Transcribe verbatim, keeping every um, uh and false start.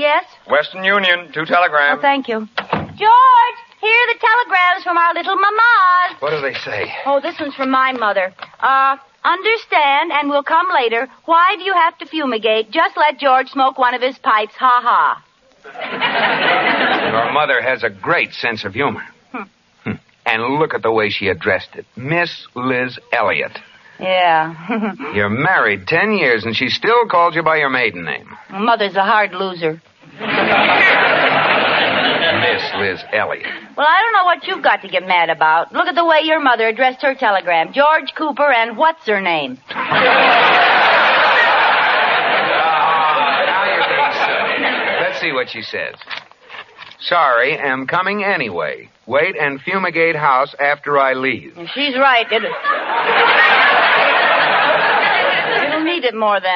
Yes? Western Union, two telegrams. Oh, thank you. George, here are the telegrams from our little mamas. What do they say? Oh, this one's from my mother. Uh, understand and will come later. Why do you have to fumigate? Just let George smoke one of his pipes. Ha ha. Your mother has a great sense of humor. Hmm. Hmm. And look at the way she addressed it. Miss Liz Elliott. Yeah. You're married ten years and she still calls you by your maiden name. Mother's a hard loser. Miss Liz Elliott. Well, I don't know what you've got to get mad about. Look at the way your mother addressed her telegram. George Cooper and what's her name? Oh, now you're being silly. Let's see what she says. Sorry, am coming anyway. Wait and fumigate house after I leave. She's right. It, it'll need it more than.